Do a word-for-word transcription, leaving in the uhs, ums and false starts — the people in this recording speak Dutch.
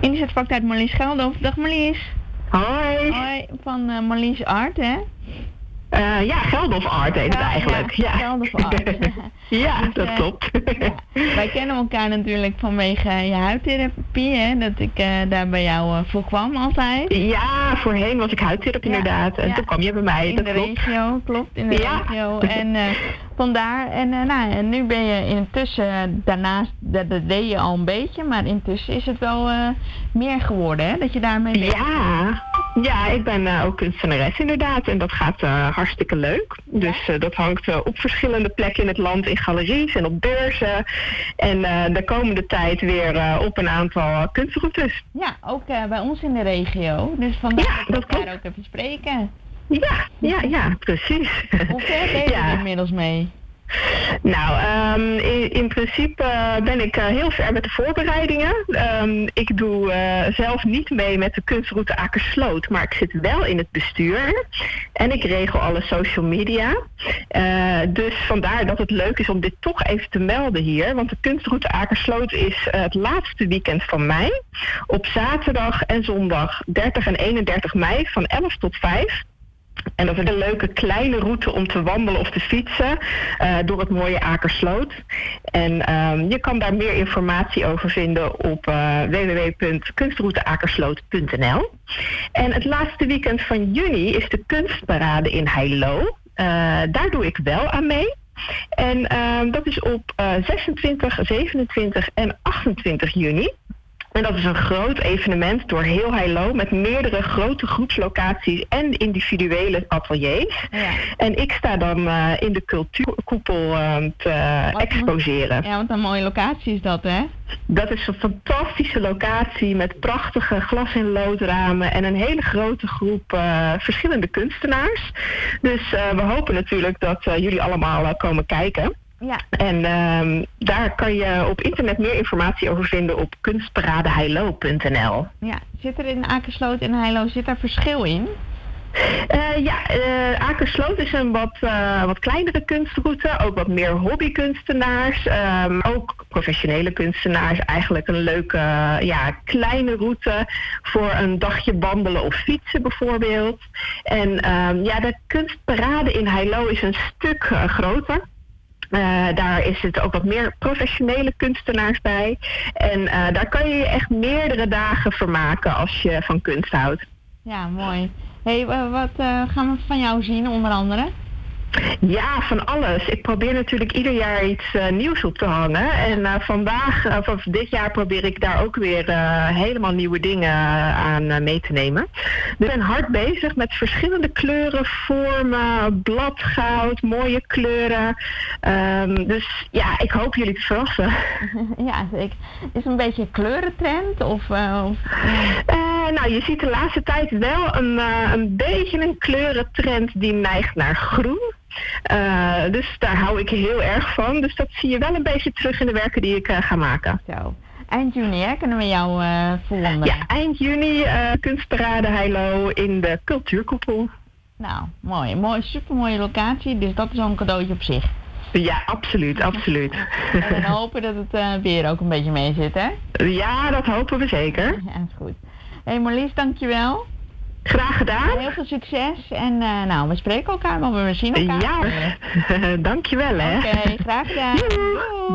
Inzetvaktijd Marlies Geldof. Dag Marlies. Hoi. Hoi, van uh, Marlies Art, hè? Uh, ja, Geldof Art heet het ja, eigenlijk. Ja, ja. Geldof Art. ja, dus, dat uh, klopt. ja. Wij kennen elkaar natuurlijk vanwege je huidtherapie, hè? Dat ik uh, daar bij jou uh, voor kwam altijd. Ja, voorheen was ik huidtherapeut ja, inderdaad. En ja. toen kwam je bij mij, in dat de klopt. regio, klopt, in de ja. regio. En uh, vandaar, en uh, nou, en nu ben je intussen, daarnaast, dat, dat deed je al een beetje, maar intussen is het wel uh, meer geworden, hè? Dat je daarmee bezig bent. Ja. Ja, ik ben uh, ook kunstenares inderdaad en dat gaat uh, hartstikke leuk. Dus uh, dat hangt uh, op verschillende plekken in het land, in galeries en op beurzen. En uh, de komende tijd weer uh, op een aantal kunstroutes. Ja, ook uh, bij ons in de regio. Dus vandaar ja, dat we elkaar ook even spreken. Ja, ja, ja, precies. Hoe ver ben je ja. er inmiddels mee? Nou, um, in, in principe uh, ben ik uh, heel ver met de voorbereidingen. Um, ik doe uh, zelf niet mee met de kunstroute Akersloot, maar ik zit wel in het bestuur. En ik regel alle social media. Uh, dus vandaar dat het leuk is om dit toch even te melden hier. Want de kunstroute Akersloot is uh, het laatste weekend van mei. Op zaterdag en zondag dertig en eenendertig mei van elf tot vijf. En dat is een leuke kleine route om te wandelen of te fietsen uh, door het mooie Akersloot. En um, je kan daar meer informatie over vinden op uh, w w w punt kunstroute-akersloot punt n l. En het laatste weekend van juni is de kunstparade in Heilo. Uh, daar doe ik wel aan mee. En uh, dat is op uh, zesentwintig, zevenentwintig en achtentwintig juni. En dat is een groot evenement door heel Heilo met meerdere grote groepslocaties en individuele ateliers. Ja. En ik sta dan uh, in de cultuurkoepel uh, te wat exposeren. Een, ja, wat een mooie locatie is dat, hè? Dat is een fantastische locatie met prachtige glas- en loodramen en een hele grote groep uh, verschillende kunstenaars. Dus uh, we hopen natuurlijk dat uh, jullie allemaal uh, komen kijken. Ja. En uh, daar kan je op internet meer informatie over vinden op kunstparadeheilo punt n l. Ja, zit er in Akersloot en Heilo, zit daar verschil in? Uh, ja, uh, Akersloot is een wat, uh, wat kleinere kunstroute, ook wat meer hobbykunstenaars, um, ook professionele kunstenaars. Eigenlijk een leuke uh, ja, kleine route voor een dagje wandelen of fietsen bijvoorbeeld. En um, ja, de kunstparade in Heilo is een stuk uh, groter. Uh, daar is het ook wat meer professionele kunstenaars bij. En uh, daar kan je je echt meerdere dagen vermaken als je van kunst houdt. Ja, mooi. Hey, wat uh, gaan we van jou zien onder andere? Ja, van alles. Ik probeer natuurlijk ieder jaar iets uh, nieuws op te hangen. En uh, vandaag, uh, of dit jaar probeer ik daar ook weer uh, helemaal nieuwe dingen uh, aan uh, mee te nemen. Dus ik ben hard bezig met verschillende kleuren, vormen, bladgoud, mooie kleuren. Um, dus ja, ik hoop jullie te verrassen. Ja, zeker. Is het een beetje een kleurentrend? Of, uh, of... Uh, nou, je ziet de laatste tijd wel een, uh, een beetje een kleurentrend die neigt naar groen. Uh, dus daar hou ik heel erg van. Dus dat zie je wel een beetje terug in de werken die ik uh, ga maken. Zo. Eind juni, hè? Kunnen we jou uh, volgen? Ja, eind juni uh, kunstparade Heilo in de cultuurkoepel. Nou, mooi. mooi. Supermooie locatie. Dus dat is al een cadeautje op zich. Ja, absoluut, absoluut. En we hopen dat het uh, weer ook een beetje mee zit, hè? Ja, dat hopen we zeker. Ja, is goed. Hé hey Marlies, dankjewel. Graag gedaan. Heel veel succes. En uh, nou, we spreken elkaar, maar we zien elkaar. Ja, dankjewel hè. Oké, okay, graag gedaan.